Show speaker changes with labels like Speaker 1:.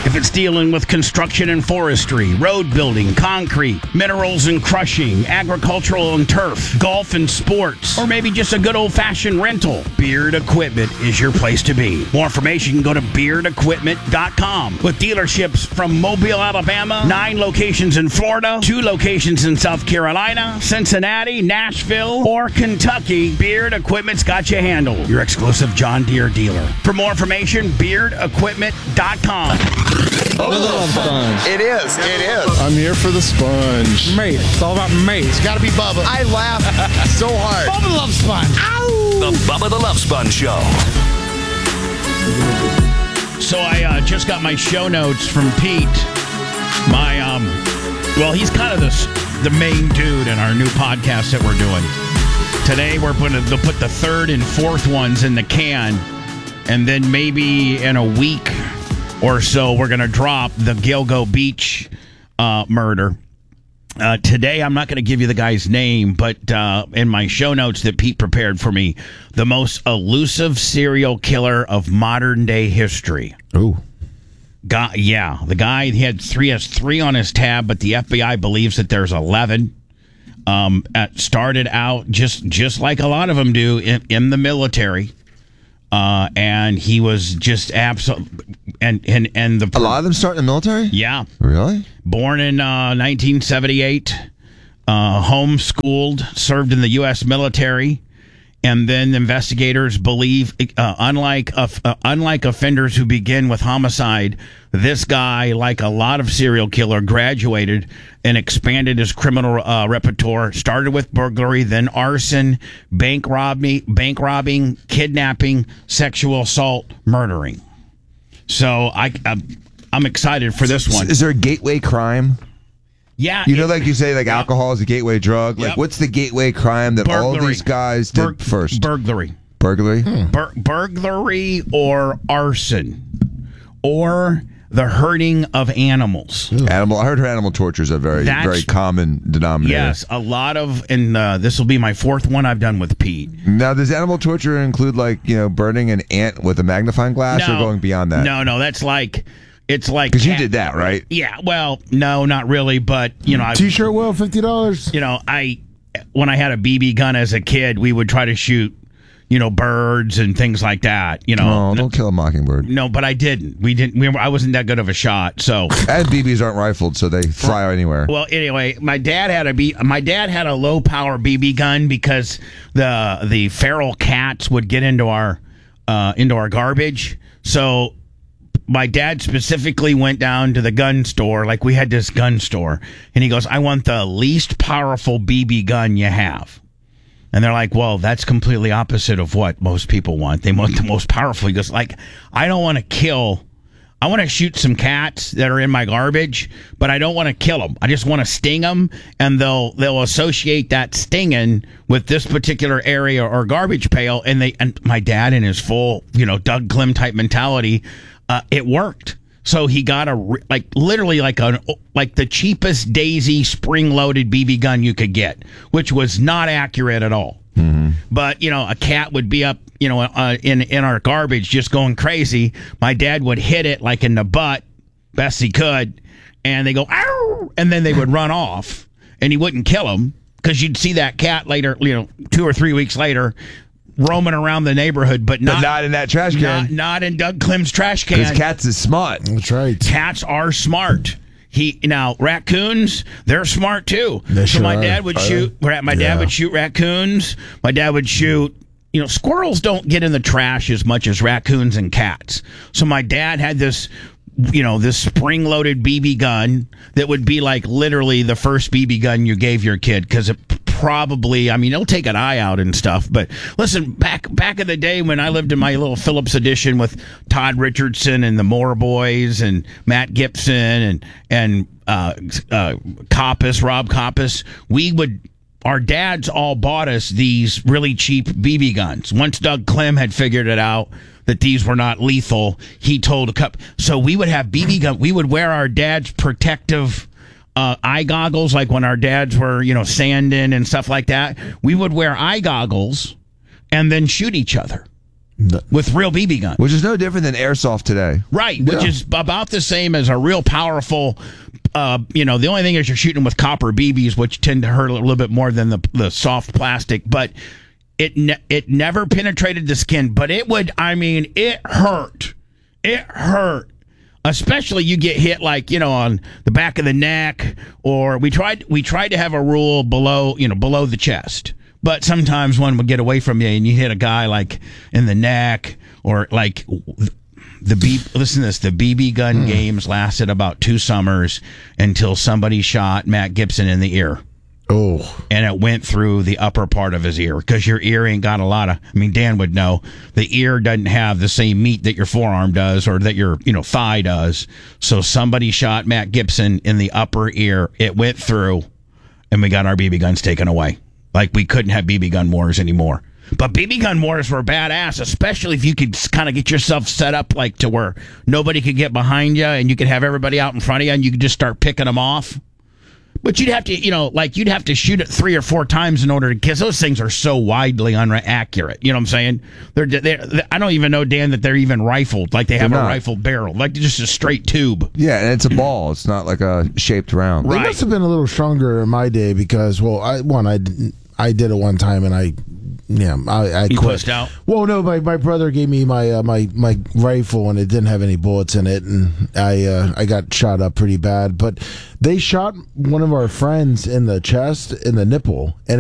Speaker 1: If it's dealing with construction and forestry, road building, concrete, minerals and crushing, agricultural and turf, golf and sports, or maybe just a good old-fashioned rental, Beard Equipment is your place to be. More information, go to beardequipment.com. With dealerships from Mobile, Alabama, 9 locations in Florida, 2 locations in South Carolina, Cincinnati, Nashville, or Kentucky, Beard Equipment's got you handled. Your exclusive John Deere dealer. For more information, beardequipment.com.
Speaker 2: It is.
Speaker 3: I'm here for the sponge.
Speaker 4: Mate, it's all about mate.
Speaker 2: It's got to be Bubba. I laugh so hard.
Speaker 4: Bubba loves sponge. Ow!
Speaker 5: The Bubba the Love Sponge Show.
Speaker 1: So I just got my show notes from Pete. Well, he's kind of the main dude in our new podcast that we're doing. Today we're going to put the 3rd and 4th ones in the can, and then maybe in a week or so we're going to drop the Gilgo Beach murder. Today I'm not going to give you the guy's name, but in my show notes that Pete prepared for me, the most elusive serial killer of modern day history.
Speaker 3: Ooh.
Speaker 1: The guy has 3 on his tab, but the FBI believes that there's 11. Started out just like a lot of them do in the military, and he was just absolute. And a
Speaker 6: lot of them start in the military.
Speaker 1: Yeah,
Speaker 6: really.
Speaker 1: Born in 1978, homeschooled, served in the U.S. military. And then investigators believe, unlike offenders who begin with homicide, this guy, like a lot of serial killer, graduated and expanded his criminal repertoire. Started with burglary, then arson, bank robbing, kidnapping, sexual assault, murdering. So I'm excited for this one.
Speaker 6: Is there a gateway crime?
Speaker 1: Yeah,
Speaker 6: like you say, alcohol is a gateway drug. Like, what's the gateway crime that all these guys did first?
Speaker 1: Burglary.
Speaker 6: Burglary?
Speaker 1: Burglary or arson. Or the hurting of animals.
Speaker 6: I heard animal torture is a very common denominator.
Speaker 1: Yes, a lot of, and this will be my 4th one I've done with Pete.
Speaker 6: Now, does animal torture include, burning an ant with a magnifying glass or going beyond that?
Speaker 1: No, that's like... It's like...
Speaker 6: Because you did that, right?
Speaker 1: Yeah, well, no, not really, but,
Speaker 3: T-shirt will, $50.
Speaker 1: When I had a BB gun as a kid, we would try to shoot, birds and things like that,
Speaker 6: Oh, don't kill a mockingbird.
Speaker 1: No, but I didn't. I wasn't that good of a shot, so...
Speaker 6: And BBs aren't rifled, so they fly anywhere.
Speaker 1: Well, anyway, my dad had a low-power BB gun because the feral cats would get into our garbage, so... My dad specifically went down to the gun store, like we had this gun store, and he goes, I want the least powerful BB gun you have. And they're like, well, that's completely opposite of what most people want. They want the most powerful. He goes, I don't want to kill. I want to shoot some cats that are in my garbage, but I don't want to kill them. I just want to sting them, and they'll associate that stinging with this particular area or garbage pail. And my dad, in his full, Doug Clem type mentality, it worked. So he got literally the cheapest Daisy spring-loaded BB gun you could get, which was not accurate at all. Mm-hmm. But a cat would be up, in our garbage just going crazy. My dad would hit it like in the butt, best he could, and they go ow, and then they would run off, and he wouldn't kill them because you'd see that cat later, 2 or 3 weeks later, roaming around the neighborhood, but not
Speaker 6: in that trash can.
Speaker 1: Not in Doug Clem's trash can.
Speaker 6: Because cats is smart.
Speaker 3: That's right.
Speaker 1: Cats are smart. Raccoons, they're smart too. So my dad would shoot. My dad would shoot raccoons. My dad would shoot. Squirrels don't get in the trash as much as raccoons and cats. So my dad had this. This spring-loaded BB gun that would be like literally the first BB gun you gave your kid because it probably, it'll take an eye out and stuff. But listen, back in the day when I lived in my little Phillips edition with Todd Richardson and the Moore Boys and Matt Gibson and Rob Coppice, our dads all bought us these really cheap BB guns. Once Doug Clem had figured it out that these were not lethal, he told a couple. So we would have BB gun. We would wear our dad's protective eye goggles, like when our dads were, sanding and stuff like that. We would wear eye goggles and then shoot each other. with real BB guns.
Speaker 6: Which is no different than airsoft today.
Speaker 1: Right, which is about the same as a real powerful, the only thing is you're shooting with copper BBs, which tend to hurt a little bit more than the soft plastic, but it never penetrated the skin, but it hurt. It hurt. Especially you get hit on the back of the neck, or we tried to have a rule below the chest. But sometimes one would get away from you and you hit a guy in the neck, or listen to this, the BB gun games lasted about 2 summers until somebody shot Matt Gibson in the ear.
Speaker 3: Oh.
Speaker 1: And it went through the upper part of his ear, because your ear ain't got a lot of, Dan would know, the ear doesn't have the same meat that your forearm does or that your, thigh does. So somebody shot Matt Gibson in the upper ear. It went through, and we got our BB guns taken away. We couldn't have BB gun wars anymore. But BB gun wars were badass, especially if you could kind of get yourself set up to where nobody could get behind you and you could have everybody out in front of you and you could just start picking them off. But you'd have to, you'd have to shoot it 3 or 4 times in order to, because those things are so widely inaccurate. You know what I'm saying? They're I don't even know, Dan, that they're even rifled. They have a rifled barrel, just a straight tube.
Speaker 6: Yeah, and it's a ball. It's not like a shaped round.
Speaker 3: They must have been a little stronger in my day because, I did it one time and I
Speaker 1: You
Speaker 3: quit.
Speaker 1: pushed out?
Speaker 3: Well, no, my brother gave me my my rifle and it didn't have any bullets in it, and I got shot up pretty bad. But they shot one of our friends in the chest, in the nipple, and